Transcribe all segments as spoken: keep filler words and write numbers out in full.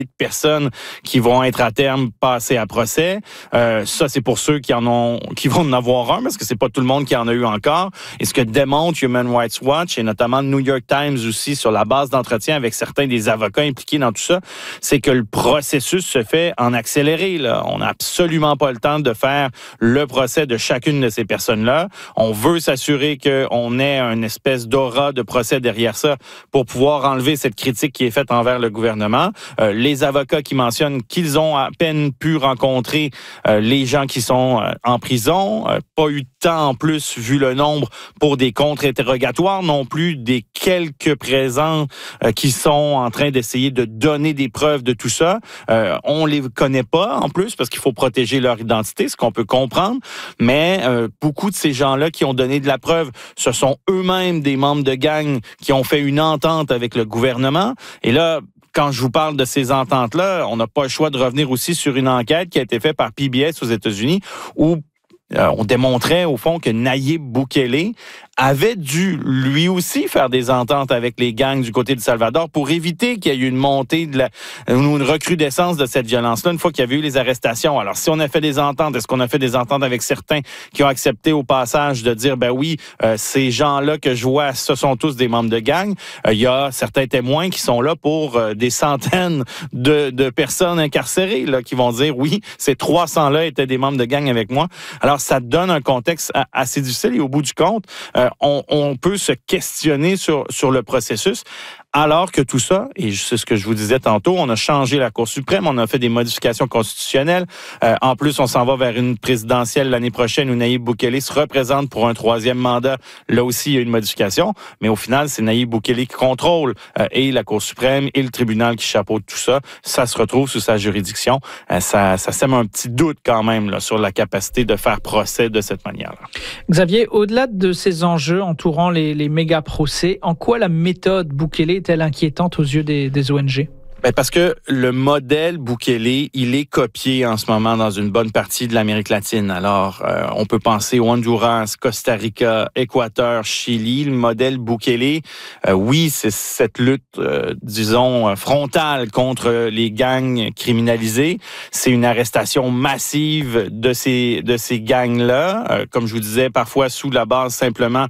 de personnes qui vont être à terme passées à procès. Euh, ça, c'est pour ceux qui en ont, qui vont en avoir un, parce que c'est pas tout le monde qui en a eu encore. Et ce que démontre Human Rights Watch et notamment New York Times aussi sur la base d'entretien avec certains des avocats impliqués dans tout ça, c'est que le processus se fait en accéléré, là. On n'a absolument pas le temps de faire le procès de chacune de ces personnes-là. On veut s'assurer qu'on ait une espèce d'aura de procès derrière ça pour pouvoir enlever cette critique qui est faite envers le gouvernement. Euh, les avocats qui mentionnent qu'ils ont à peine pu rencontrer euh, les gens qui sont euh, en prison, euh, pas eu de temps en plus vu le nombre pour des contre-interrogatoires non plus, des quelques présents euh, qui sont en train d'essayer de donner des preuves de tout ça. Euh, on les connaît pas en plus parce qu'il faut protéger leur identité, ce qu'on peut comprendre, mais euh, beaucoup de ces gens-là qui ont donné de la preuve, ce sont eux-mêmes des membres de gangs qui ont fait une entente avec le gouvernement. Et là, quand je vous parle de ces ententes-là, on n'a pas le choix de revenir aussi sur une enquête qui a été faite par P B S aux États-Unis où euh, on démontrait au fond que Nayib Bukele avait dû lui aussi faire des ententes avec les gangs du côté du Salvador pour éviter qu'il y ait eu une montée de la, une recrudescence de cette violence-là une fois qu'il y avait eu les arrestations. Alors, si on a fait des ententes, est-ce qu'on a fait des ententes avec certains qui ont accepté au passage de dire, ben oui, euh, ces gens-là que je vois, ce sont tous des membres de gangs. Euh, il y a certains témoins qui sont là pour euh, des centaines de, de personnes incarcérées là, qui vont dire, oui, ces trois cents-là étaient des membres de gangs avec moi. Alors, ça donne un contexte assez difficile et au bout du compte, euh, On, on peut se questionner sur, sur le processus, alors que tout ça, et c'est ce que je vous disais tantôt, on a changé la Cour suprême, on a fait des modifications constitutionnelles. Euh, en plus, on s'en va vers une présidentielle l'année prochaine où Nayib Bukele se représente pour un troisième mandat. Là aussi, il y a une modification, mais au final, c'est Nayib Bukele qui contrôle euh, et la Cour suprême et le tribunal qui chapeaute tout ça. Ça se retrouve sous sa juridiction. Euh, ça, ça sème un petit doute quand même là, sur la capacité de faire procès de cette manière-là. Xavier, au-delà de ces enjeux entourant les, les méga procès, en quoi la méthode Bukele est-elle inquiétante aux yeux des, des O N G? Ben parce que le modèle Bukele, il est copié en ce moment dans une bonne partie de l'Amérique latine. Alors, euh, on peut penser au Honduras, Costa Rica, Équateur, Chili. Le modèle Bukele, euh, oui, c'est cette lutte, euh, disons, frontale contre les gangs criminalisés. C'est une arrestation massive de ces de ces gangs-là. Euh, comme je vous disais, parfois sous la base simplement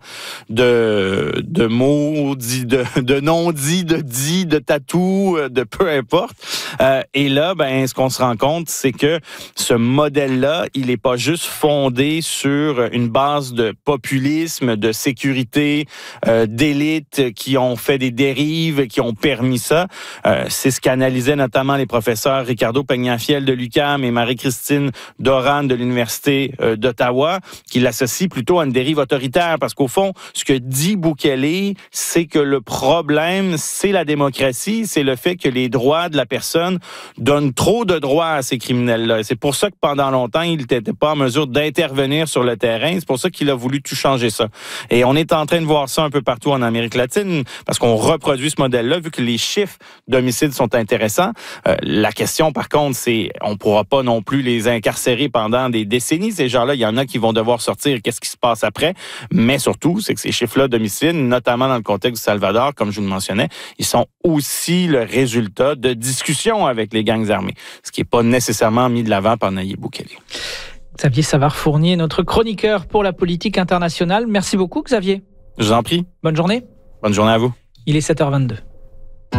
de de mots dits, de de non-dits, de dits, de tatous, de peu importe. Euh, et là, ben, ce qu'on se rend compte, c'est que ce modèle-là, il n'est pas juste fondé sur une base de populisme, de sécurité, euh, d'élites qui ont fait des dérives, qui ont permis ça. Euh, c'est ce qu'analysaient notamment les professeurs Ricardo Peñafiel de l'U Q A M et Marie-Christine Doran de l'Université euh, d'Ottawa, qui l'associent plutôt à une dérive autoritaire. Parce qu'au fond, ce que dit Bukele, c'est que le problème, c'est la démocratie, c'est le fait que les droits de la personne donnent trop de droits à ces criminels-là. Et c'est pour ça que pendant longtemps, il n'était pas en mesure d'intervenir sur le terrain. C'est pour ça qu'il a voulu tout changer ça. Et on est en train de voir ça un peu partout en Amérique latine parce qu'on reproduit ce modèle-là vu que les chiffres d'homicides sont intéressants. Euh, la question, par contre, c'est on ne pourra pas non plus les incarcérer pendant des décennies. Ces gens-là, il y en a qui vont devoir sortir. Qu'est-ce qui se passe après? Mais surtout, c'est que ces chiffres-là d'homicides, notamment dans le contexte du Salvador, comme je vous le mentionnais, ils sont aussi le résultat de discussions avec les gangs armés, ce qui n'est pas nécessairement mis de l'avant par Nayib Bukele. Xavier Savard-Fournier, notre chroniqueur pour la politique internationale. Merci beaucoup, Xavier. Je vous en prie. Bonne journée. Bonne journée à vous. Il est sept heures vingt-deux.